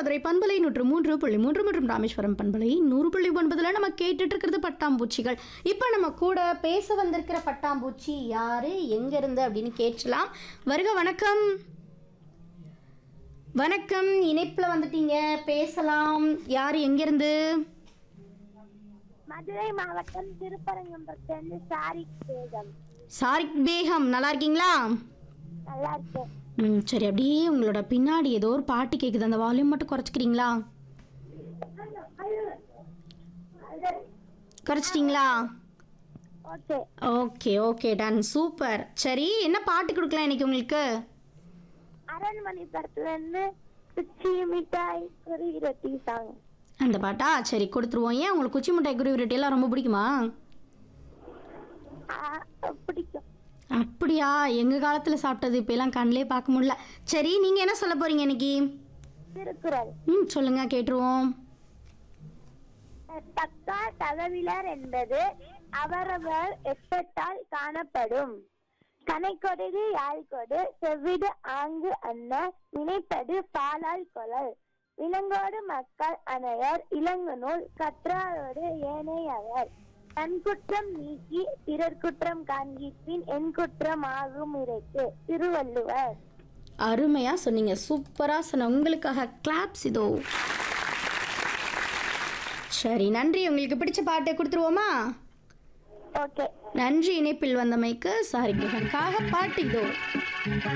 மதுரை பண்பலை 103.3 மற்றும் ராமேஸ்வரம் பண்பலை 100.9 நம்ம கேட்டுட்டு இருக்கிறது பட்டாம்பூச்சிகள். இப்போ நம்ம கூட பேச வந்திருக்கிற பட்டாம்பூச்சி யாரு, எங்க இருந்து அப்படின்னு கேட்கலாம். வருக, வணக்கம். வணக்கம், இணைப்புல வந்துட்டீங்க, பேசலாம். யாரு, எங்கிருந்து? மதுரை மாவட்டம் திருப்பரங்குன்றத்திலிருந்து சாரிக் பேகம். சாரிக் பேகம், நல்லா இருக்கீங்களா? நல்லா இருக்கேன். சரி, அப்படியே உங்களோட பின்னாடி ஏதோ ஒரு பாட்டு கேட்குது, அந்த வால்யூம் மட்டும் குறைச்சிக்கிறீங்களா? குறைச்சிட்டிங்களா? Okay okay okay, ton, super. சரி, என்ன பாட்டு கொடுக்கலாம் இன்னைக்கு உங்களுக்கு? அரண்மனை படத்துல இருந்து குச்சி மிட்டாய் குருவி ரொட்டி சாங். அந்த பாட்டா? சரி, கொடுத்துருவோம். ஏன் உங்களுக்கு குச்சி மிட்டாய் குருவி ரொட்டி எல்லாம் ரொம்ப பிடிக்குமா? பிடிக்கும். அப்படியா? எங்கள் காலத்தில் சாப்பிட்டது இப்போ எல்லாம் கண்ணிலே பார்க்க முடியல. சரி, நீங்கள் என்ன சொல்ல போகிறீங்க இன்னைக்கு? திருக்குறள். சொல்லுங்க, கேட்டுருவோம். தக்கா தகவிலர் என்பது அவரவர் எச்சத்தால் காணப்படும். கனைக்கொடுகு யாழ்கொடு செவ்விடு ஆங்கு அன்ன நினைப்பது பாலால் கொளல். விலங்கோடு மக்கள் அனையர் இளங்கநூல் கற்றாரோடு ஏனையவர். தன் குற்றம் நீக்கி பிறர் குற்றம் காண்கிப்பின் என் குற்றம் ஆகும் இறைக்கு. திருவள்ளுவர். அருமையா சொன்னீங்க, சூப்பரா சொன்ன. உங்களுக்காக கிளாப்ஸ் இதோ. சரி, நன்றி. உங்களுக்கு பிடிச்ச பாட்டை கொடுத்துருவோமா? ஓகே, நன்றி. இணைப்பில் வந்தமைக்கு சாரி. பாட்டு இதோ.